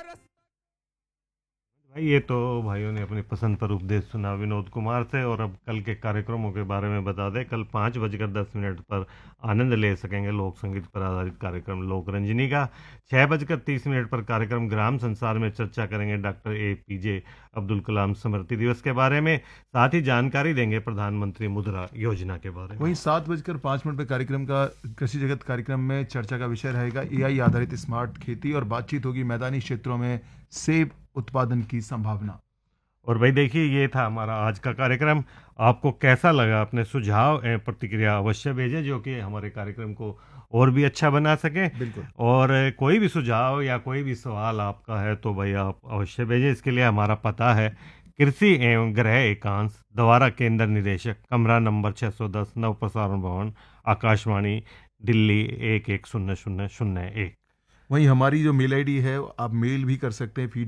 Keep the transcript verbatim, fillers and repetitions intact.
भाई ये तो भाइयों ने अपनी पसंद पर उपदेश सुना विनोद कुमार से। और अब कल के कार्यक्रमों के बारे में बता दें। कल पाँच बजकर दस मिनट पर आनंद ले सकेंगे लोक संगीत पर आधारित कार्यक्रम लोक रंजनी का। छः बजकर तीस मिनट पर कार्यक्रम ग्राम संसार में चर्चा करेंगे डॉक्टर ए पी जे अब्दुल कलाम स्मृति दिवस के बारे में। साथ ही जानकारी देंगे प्रधानमंत्री मुद्रा योजना के बारे में। वहीं सात बजकर पाँच मिनट पर कार्यक्रम का कृषि जगत कार्यक्रम में चर्चा का विषय रहेगा एआई आधारित स्मार्ट खेती और बातचीत होगी मैदानी क्षेत्रों में सेब उत्पादन की संभावना। और भाई देखिए ये था हमारा आज का कार्यक्रम। आपको कैसा लगा? अपने सुझाव एवं प्रतिक्रिया अवश्य भेजें जो कि हमारे कार्यक्रम को और भी अच्छा बना सके। बिल्कुल। और कोई भी सुझाव या कोई भी सवाल आपका है तो भाई आप अवश्य भेजें। इसके लिए हमारा पता है कृषि एवं गृह एकांश द्वारा केंद्र निदेशक कमरा नंबर छः सौ दस नव प्रसारण भवन आकाशवाणी दिल्ली एक एक शून्य शून्य शून्य एक। वहीं हमारी जो मेल आईडी है आप मेल भी कर सकते हैं।